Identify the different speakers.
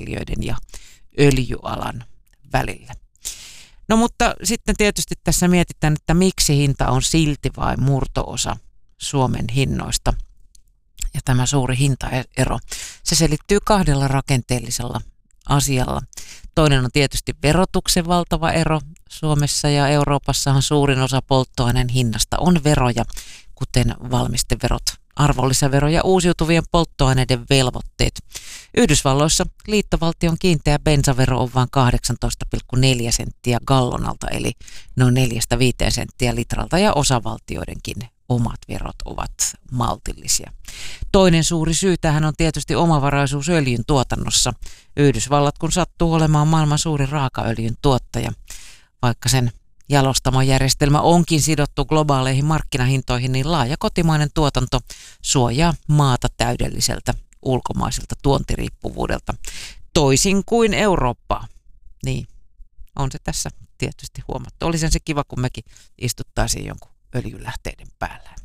Speaker 1: maanviljelijöiden ja öljyalan välillä. No mutta sitten tietysti tässä mietitään, että miksi hinta on silti vain murto-osa Suomen hinnoista. Ja tämä suuri hintaero, se selittyy kahdella rakenteellisella asialla. Toinen on tietysti verotuksen valtava ero. Suomessa ja Euroopassahan suurin osa polttoaineen hinnasta on veroja, kuten valmisteverot, arvonlisävero ja uusiutuvien polttoaineiden velvoitteet. Yhdysvalloissa liittovaltion kiinteä bensavero on vain 18,4 senttiä gallonalta, eli noin 4-5 senttiä litralta, ja osavaltioidenkin omat verot ovat maltillisia. Toinen suuri syy tähän on tietysti omavaraisuus öljyn tuotannossa. Yhdysvallat kun sattuu olemaan maailman suurin raakaöljyn tuottaja, vaikka sen jalostamojärjestelmä onkin sidottu globaaleihin markkinahintoihin, niin laaja kotimainen tuotanto suojaa maata täydelliseltä ulkomaiselta tuontiriippuvuudelta, toisin kuin Eurooppaa. Niin, on se tässä tietysti huomattu. Olisi se kiva, kun mekin istuttaisiin jonkun öljylähteiden päällä.